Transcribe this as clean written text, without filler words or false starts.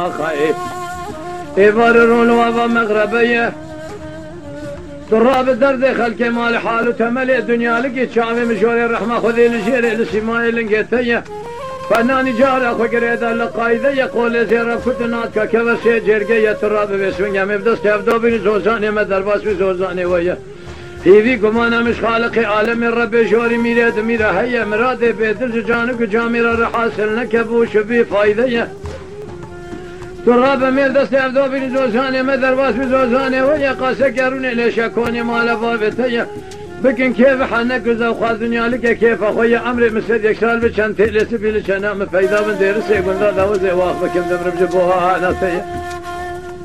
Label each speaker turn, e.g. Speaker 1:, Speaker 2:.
Speaker 1: ما خايف يبررون وابا مغربيه تراب الدرد خلق مال حال تملي دنيا لقي شامي مشوري الرحمه خذي لشيري لسماي لنقيتيه فناني جارة خقريدا لقايدة يقول زيرا كتنات كبسي جرقية تراب بسوينيا مبدس كفدو بني زوزاني مدرباس بزوزاني ويا هيفي قمانا مش خالق عالم الرب شوري ميراد ميرا هيا مرادي بيدرج جانك جاميرا رحاسل نكبوش بي فايدة تراب مبدس كفدو بني زوزاني مدرباس بزوزاني ويا قاسا كاروني ليش اكوني مالا بابتيا بكن كيف حنك وخا دنيا لك كيف اخويا عمري مسد يكسال بشان تلس بيلش انا مفيدا من دير سيقول ذا وزي واخ بكم دمر بجبوها انا سي